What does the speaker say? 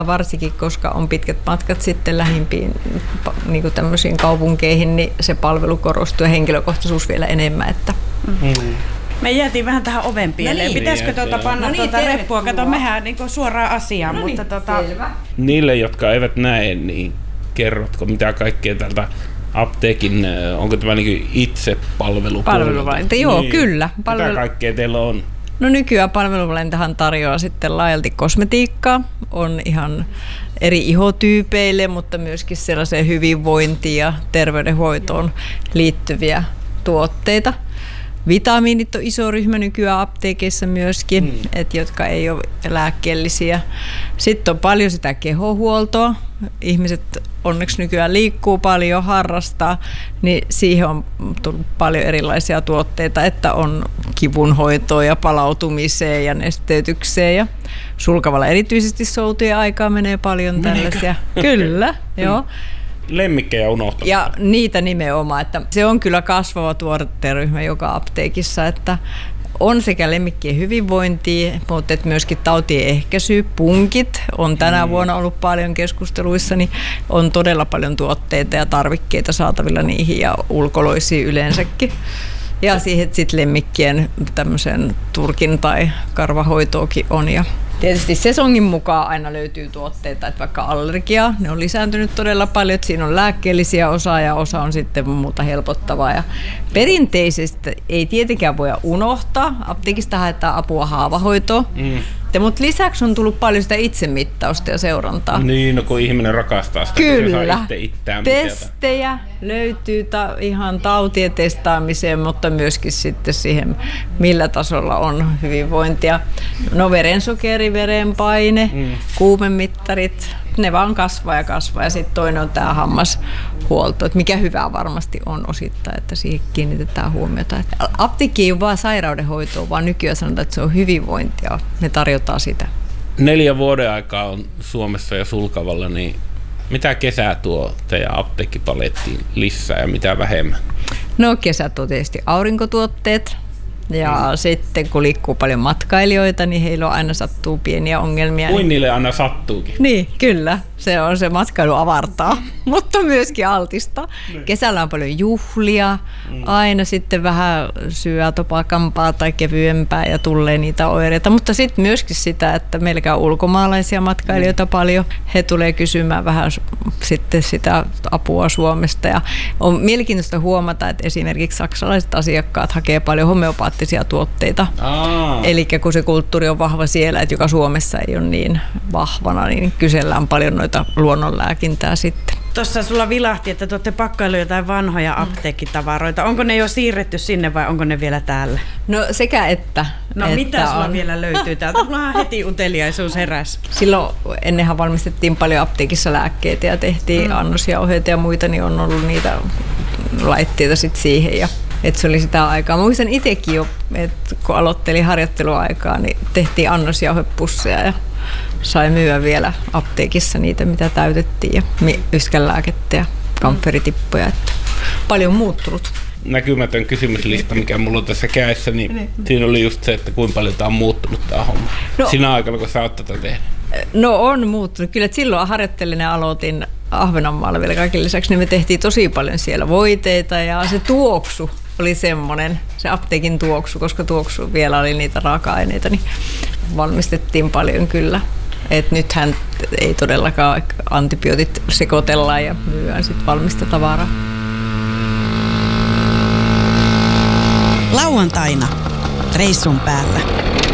Varsinkin, koska on pitkät matkat sitten lähimpiin niin kuin tämmöisiin kaupunkeihin, niin se palvelu korostuu ja henkilökohtaisuus vielä enemmän. Että. Me jäätiin vähän tähän oven pieleen. Pitäisikö panna reppua? Kato, mehän niin suoraan asiaan. Mutta selvä. Niille, jotka eivät näe, niin kerrotko mitä kaikkea tältä apteekin, onko tämä niin itse palveluvalinta? Joo, niin. Kyllä. Mitä kaikkea teillä on? No nykyään palveluvalintahan tarjoaa sitten laajalti kosmetiikkaa. On ihan eri ihotyypeille, mutta myöskin sellaiseen hyvinvointiin ja terveydenhoitoon liittyviä tuotteita. Vitamiinit on iso ryhmä nykyään apteekeissa myöskin, jotka ei ole lääkkeellisiä. Sitten on paljon sitä kehohuoltoa. Ihmiset onneksi nykyään liikkuu paljon, harrastaa, niin siihen on tullut paljon erilaisia tuotteita, että on kivunhoitoa ja palautumiseen ja nesteytykseen. Ja Sulkavalla erityisesti soutujen aikaa menee paljon tällaisia. Kyllä, joo. Lemmikkejä unohtaa. Ja niitä nimenomaan, että se on kyllä kasvava tuoteryhmä joka apteekissa, että on sekä lemmikkien hyvinvointia, mutta myöskin tautien ehkäisy, punkit on tänä vuonna ollut paljon keskusteluissa, niin on todella paljon tuotteita ja tarvikkeita saatavilla niihin ja ulkoloisiin yleensäkin. Ja siihen sitten lemmikkien tämmöisen turkin tai karvahoitoakin on. Ja tietysti sesongin mukaan aina löytyy tuotteita, että vaikka allergia, ne on lisääntynyt todella paljon, että siinä on lääkkeellisiä osaa ja osa on sitten muuta helpottavaa. Ja perinteisesti ei tietenkään voi unohtaa, apteekista haetaan apua haavahoitoon, mutta lisäksi on tullut paljon sitä itsemittausta ja seurantaa. Niin, no kun ihminen rakastaa sitä, kyllä. Se saa itse itseään testejä löytyy ihan tautien testaamiseen, mutta myöskin sitten siihen, millä tasolla on hyvinvointia. No verensokeri, verenpaine, kuumemittarit, ne vaan kasvaa ja sitten toinen on tämä hammashuolto, että mikä hyvää varmasti on osittain, että siihen kiinnitetään huomiota. Apteekki ei ole vaan sairaudenhoitoa, vaan nykyään sanotaan, että se on hyvinvointia. Me tarjotaan sitä. 4 vuoden aikaa on Suomessa ja Sulkavalla, niin mitä kesä tuo teidän apteekkipalettiin lisää ja mitä vähemmän? No kesät on tietysti aurinkotuotteet. Ja sitten kun liikkuu paljon matkailijoita, niin heillä on aina sattuu pieniä ongelmia. Kuin niille aina sattuukin. Niin, kyllä. Se matkailu avartaa, mutta myöskin altistaa. Kesällä on paljon juhlia, aina sitten vähän syö topakampaa tai kevyempää ja tulee niitä oireita. Mutta sitten myöskin sitä, että meillä käy ulkomaalaisia matkailijoita paljon. He tulee kysymään vähän sitten sitä apua Suomesta. Ja on mielenkiintoista huomata, että esimerkiksi saksalaiset asiakkaat hakee paljon homeopaattisia tuotteita. Eli kun se kulttuuri on vahva siellä, että joka Suomessa ei ole niin vahvana, niin kysellään paljon noita luonnonlääkintää sitten. Tuossa sulla vilahti, että te olette pakkailu jotain vanhoja apteekkitavaroita. Onko ne jo siirretty sinne vai onko ne vielä täällä? No sekä että. No että mitä sulla vielä löytyy täältä? Mulla heti uteliaisuus heräsi. Silloin ennenhän valmistettiin paljon apteekissa lääkkeitä ja tehtiin annosjauheita ja muita, niin on ollut niitä laitteita sitten siihen. Ja että se oli sitä aikaa. Mä muistan itsekin jo, että kun aloittelin harjoitteluaikaa, niin tehtiin annosjauhepusseja ja sai myyä vielä apteekissa niitä, mitä täytettiin ja yskänlääkettä ja kamferitippoja. Että paljon muuttunut. Näkymätön kysymyslista, mikä mulla on tässä kädessä, niin siinä oli just se, että kuinka paljon tämä on muuttunut tämä homma. No, sinä aikana, kun sä oot tätä tehnyt. No on muuttunut. Kyllä silloin harjoittelin ja aloitin Ahvenanmaalla vielä kaiken lisäksi, niin me tehtiin tosi paljon siellä voiteita ja se tuoksu oli semmoinen, se apteekin tuoksu, koska tuoksu vielä oli niitä raaka-aineita, niin valmistettiin paljon kyllä. Et nythän ei todellakaan antibiootit sekoitellaan ja myydään sitten valmista tavaraa. Lauantaina reissun päällä.